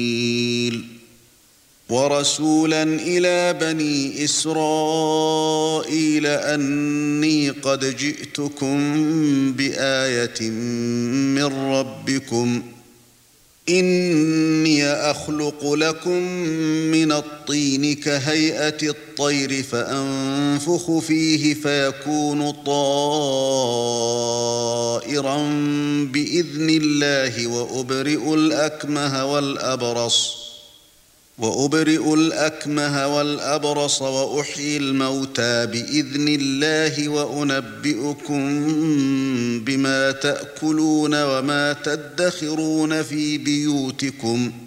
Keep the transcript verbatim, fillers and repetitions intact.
وَرَسُولًا إِلَى بَنِي إِسْرَائِيلَ أَنِّي قَدْ جِئْتُكُم بِآيَةٍ مِّن رَّبِّكُمْ إِنِّي أَخْلُقُ لَكُم مِّنَ الطِّينِ كَهَيْئَةِ الطَّيْرِ فَأَنفُخُ فِيهِ فَيَكُونُ طَائِرًا بِإِذْنِ اللَّهِ وَأُبْرِئُ الْأَكْمَهَ وَالْأَبْرَصَ وَأُبْرِئُ الْأَكْمَهَ وَالْأَبْرَصَ وَأُحْيِي الْمَوْتَى بِإِذْنِ اللَّهِ وَأُنَبِّئُكُم بِمَا تَأْكُلُونَ وَمَا تَدَّخِرُونَ فِي بُيُوتِكُمْ